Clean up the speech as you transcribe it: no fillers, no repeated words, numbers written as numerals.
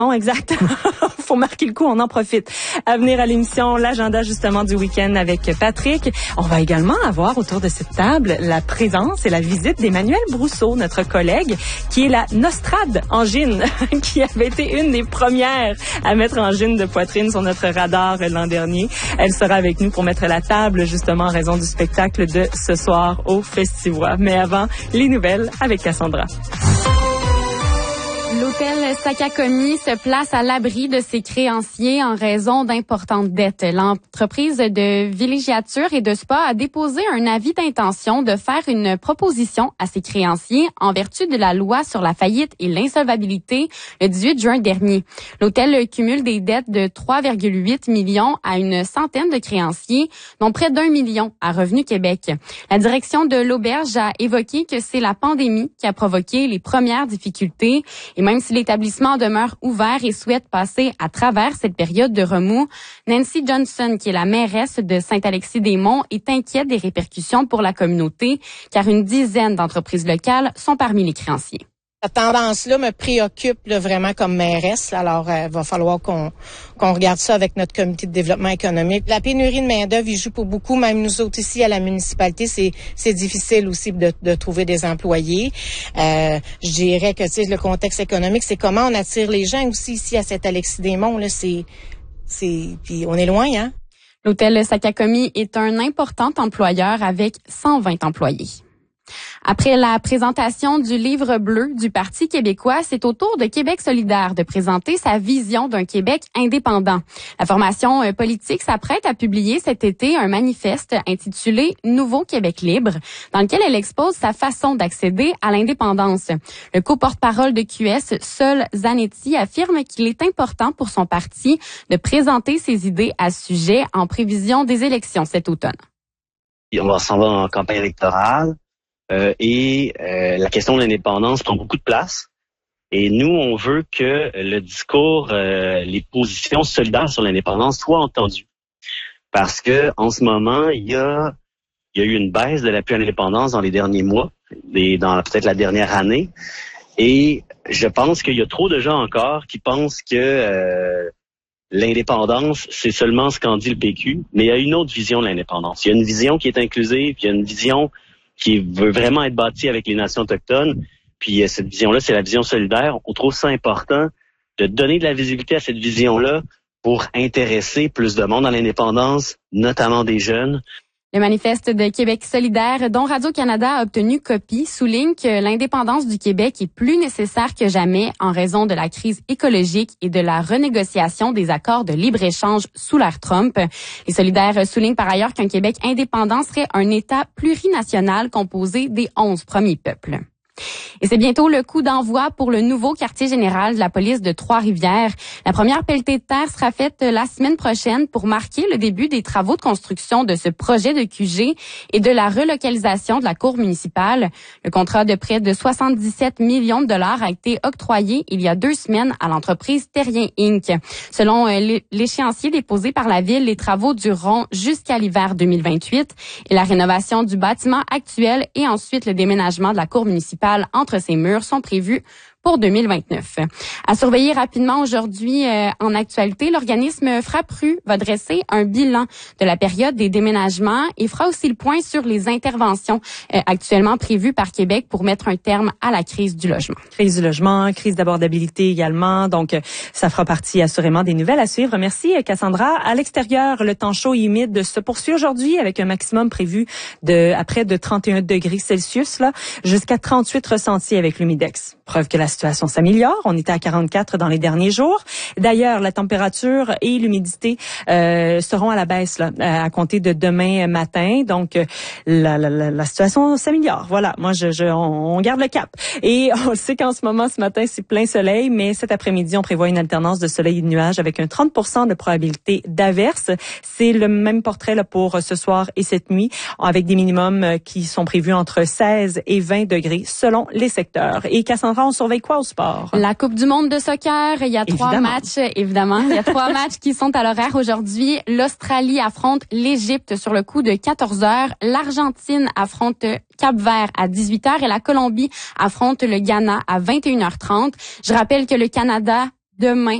Non, exact. Faut marquer le coup, on en profite. À venir à l'émission, l'agenda justement du week-end avec Patrick. On va également avoir autour de cette table la présence et la visite d'Emmanuelle Brousseau, notre collègue, qui est la Nostrade angine, qui avait été une des premières à mettre angine de poitrine sur notre radar l'an dernier. Elle sera avec nous pour mettre la table justement en raison du spectacle de ce soir au Festivois. Mais avant, les nouvelles avec Cassandra. L'hôtel Sakakomi se place à l'abri de ses créanciers en raison d'importantes dettes. L'entreprise de villégiature et de spa a déposé un avis d'intention de faire une proposition à ses créanciers en vertu de la loi sur la faillite et l'insolvabilité le 18 juin dernier. L'hôtel cumule des dettes de 3,8 millions à une centaine de créanciers, dont près d'1 million à Revenu Québec. La direction de l'auberge a évoqué que c'est la pandémie qui a provoqué les premières difficultés. Et même si l'établissement demeure ouvert et souhaite passer à travers cette période de remous, Nancy Johnson, qui est la mairesse de Saint-Alexis-des-Monts, est inquiète des répercussions pour la communauté, car une dizaine d'entreprises locales sont parmi les créanciers. Cette tendance-là me préoccupe là, vraiment comme mairesse. Alors, il va falloir qu'on regarde ça avec notre comité de développement économique. La pénurie de main-d'œuvre, il joue pour beaucoup. Même nous autres ici à la municipalité, c'est difficile aussi de trouver des employés. Je dirais que le contexte économique, c'est comment on attire les gens aussi ici à Saint-Alexis-des-Monts. Là, puis on est loin, hein? L'hôtel Sakakomi est un important employeur avec 120 employés. Après la présentation du livre bleu du Parti québécois, c'est au tour de Québec solidaire de présenter sa vision d'un Québec indépendant. La formation politique s'apprête à publier cet été un manifeste intitulé « Nouveau Québec libre », dans lequel elle expose sa façon d'accéder à l'indépendance. Le co-porte-parole de QS, Sol Zanetti, affirme qu'il est important pour son parti de présenter ses idées à ce sujet en prévision des élections cet automne. On s'en va en campagne électorale. La question de l'indépendance prend beaucoup de place. Et nous, on veut que le discours, les positions solidaires sur l'indépendance soient entendues. Parce que en ce moment, il y a eu une baisse de l'appui à l'indépendance dans les derniers mois, dans peut-être la dernière année. Et je pense qu'il y a trop de gens encore qui pensent que l'indépendance, c'est seulement ce qu'en dit le PQ. Mais il y a une autre vision de l'indépendance. Il y a une vision qui est inclusive, il y a une vision qui veut vraiment être bâti avec les nations autochtones. Puis cette vision-là, c'est la vision solidaire. On trouve ça important de donner de la visibilité à cette vision-là pour intéresser plus de monde à l'indépendance, notamment des jeunes. Le manifeste de Québec solidaire, dont Radio-Canada a obtenu copie, souligne que l'indépendance du Québec est plus nécessaire que jamais en raison de la crise écologique et de la renégociation des accords de libre-échange sous l'ère Trump. Les solidaires soulignent par ailleurs qu'un Québec indépendant serait un État plurinational composé des 11 premiers peuples. Et c'est bientôt le coup d'envoi pour le nouveau quartier général de la police de Trois-Rivières. La première pelletée de terre sera faite la semaine prochaine pour marquer le début des travaux de construction de ce projet de QG et de la relocalisation de la cour municipale. Le contrat de près de 77 millions de dollars a été octroyé il y a 2 semaines à l'entreprise Terrien Inc. Selon l'échéancier déposé par la ville, les travaux dureront jusqu'à l'hiver 2028 et la rénovation du bâtiment actuel et ensuite le déménagement de la cour municipale entre ces murs sont prévus pour 2029. À surveiller rapidement aujourd'hui en actualité, l'organisme Frappru va dresser un bilan de la période des déménagements et fera aussi le point sur les interventions actuellement prévues par Québec pour mettre un terme à la crise du logement. Crise du logement, crise d'abordabilité également. Donc, ça fera partie assurément des nouvelles à suivre. Merci, Cassandra. À l'extérieur, le temps chaud et humide se poursuit aujourd'hui avec un maximum prévu à près de 31 degrés Celsius, là, jusqu'à 38 ressentis avec l'humidex. Preuve que la situation s'améliore. On était à 44 dans les derniers jours. D'ailleurs, la température et l'humidité seront à la baisse là, à compter de demain matin. Donc, la situation s'améliore. Voilà, moi, on garde le cap. Et on sait qu'en ce moment, ce matin, c'est plein soleil, mais cet après-midi, on prévoit une alternance de soleil et de nuages avec un 30% de probabilité d'averse. C'est le même portrait là pour ce soir et cette nuit, avec des minimums qui sont prévus entre 16 et 20 degrés selon les secteurs. Et Cassandra, on surveille quoi au sport? La Coupe du monde de soccer, il y a 3 matchs, évidemment. Il y a 3 matchs qui sont à l'horaire aujourd'hui. L'Australie affronte l'Égypte sur le coup de 14h. L'Argentine affronte Cap-Vert à 18h et la Colombie affronte le Ghana à 21h30. Je rappelle que le Canada demain